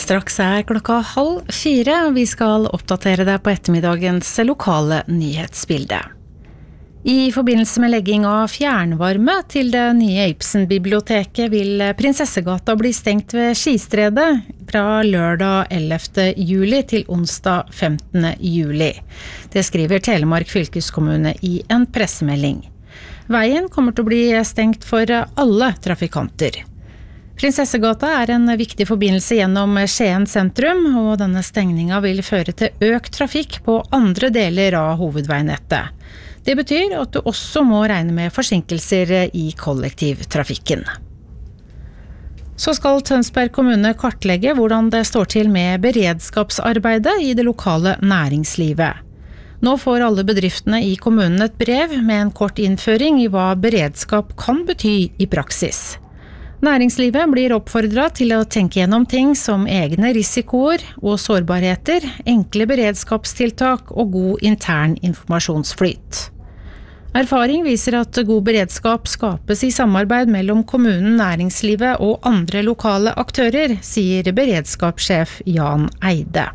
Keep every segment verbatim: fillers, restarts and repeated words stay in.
Straks er klokka halv fire, og vi skal oppdatere deg på ettermiddagens lokale nyhetsbilde. I forbindelse med legging av fjernvarme til det nye Ibsen-biblioteket vil Prinsessegata bli stengt ved Skistredet fra lørdag ellevte juli til onsdag femtende juli. Det skriver Telemark fylkeskommune i en pressemelding. Veien kommer til å bli stengt for alle trafikanter. Prinsessegata er en viktig forbindelse gjennom Skien sentrum, og denne stengningen vil føre til økt trafikk på andre deler av hovedveinettet. Det betyr at du også må regne med forsinkelser i kollektivtrafikken. Så skal Tønsberg kommune kartlegge hvordan det står til med beredskapsarbeidet i det lokale næringslivet. Nå får alle bedriftene i kommunen et brev med en kort innføring i hva beredskap kan bety i praksis. Næringslivet blir oppfordret til å tenke gjennom ting som egne risikoer og sårbarheter, enkle beredskapstiltak og god intern informasjonsflyt. Erfaring viser at god beredskap skapes i samarbeid mellom kommunen, næringslivet og andre lokale aktører, sier beredskapssjef Jan Eide.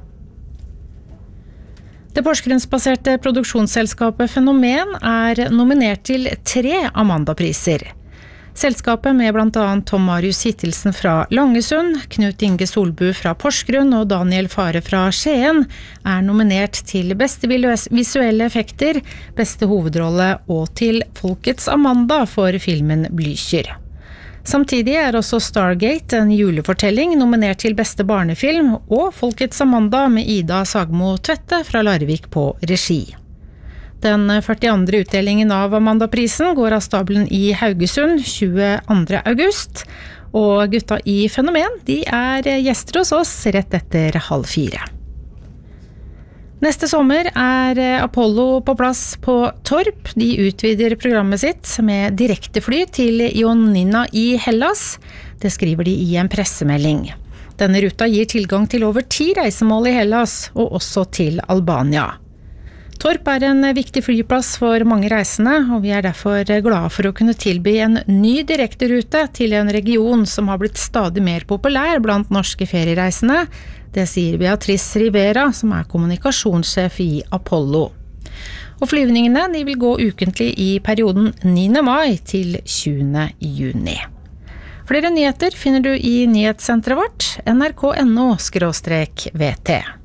Det porsgrunnsbaserte produksjonsselskapet Fenomen er nominert til tre Amanda-priser. Selskapet med blant annet Tom Marius Hittelsen fra Langesund, Knut Inge Solbu fra Porsgrunn og Daniel Fare fra Skien er nominert til beste visuelle effekter, beste hovedrolle og til Folkets Amanda for filmen Blücher. Samtidig er også Stargate, en julefortelling, nominert til beste barnefilm, og Folkets Amanda med Ida Sagmo Tvette fra Larvik på regi. Den førtiandre utdelingen av Amanda-prisen går av stabelen i Haugesund tjueandre august, og gutta i Fenomen, de er gjester hos oss rett etter halv fire. Neste sommer er Apollo på plass på Torp. De utvider programmet sitt med direktefly til Ioannina i Hellas. Det skriver de i en pressemelding. Denne ruta gir tilgang til over ti reisemål i Hellas, og også til Albania. Torp er en viktig flyplass for mange reisende, og vi er derfor glade for å kunne tilby en ny direkterute til en region som har blitt stadig mer populær blant norske feriereisende. Det sier Beatrice Rivera, som er kommunikasjonssjef i Apollo. Og flyvningene de vil gå ukentlig i perioden niende mai til tjuende juni. Flere nyheter finner du i nyhetssenteret vårt, N R K punktum N O skråstrek V T.